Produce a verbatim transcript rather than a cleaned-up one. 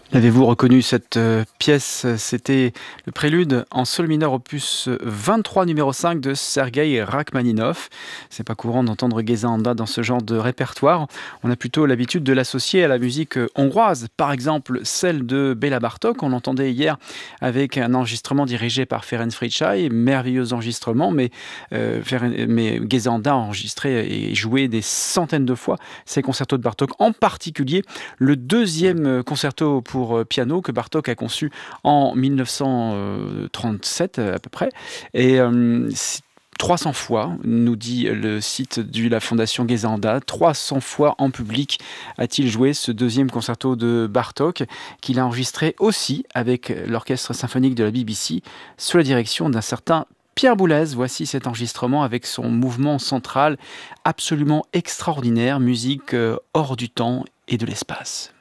L'avez-vous reconnu cette, heu, pièce? C'était le prélude en sol mineur opus vingt-trois numéro cinq de Sergueï Rachmaninov. C'est pas courant d'entendre Géza-Anda dans ce genre de répertoire. On a plutôt l'habitude de l'associer à la musique, heu, hongroise, par exemple celle de Béla Bartok. On l'entendait hier avec un enregistrement dirigé par Ferenc Fricsay, merveilleux enregistrement, mais, heu, Feren mais Géza-Anda a enregistré et joué des centaines de fois ces concertos de Bartok, en particulier le deuxième euh, concerto pour euh, piano que Bartók a conçu en mille neuf cent trente-sept euh, à peu près. Et euh, c'est trois cents fois, nous dit le site de la Fondation Géza-Anda, trois cents fois en public a-t-il joué ce deuxième concerto de Bartók, qu'il a enregistré aussi avec l'Orchestre symphonique de la B B C, sous la direction d'un certain Pierre Boulez. Voici cet enregistrement avec son mouvement central absolument extraordinaire, musique euh, hors du temps et de l'espace.